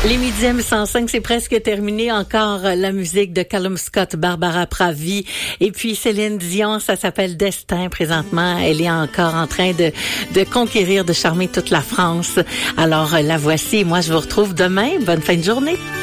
Les Midi M105, c'est presque terminé. Encore la musique de Callum Scott, Barbara Pravi et puis Céline Dion, ça s'appelle Destin présentement. Elle est encore en train de conquérir, de charmer toute la France. Alors la voici. Moi, je vous retrouve demain. Bonne fin de journée.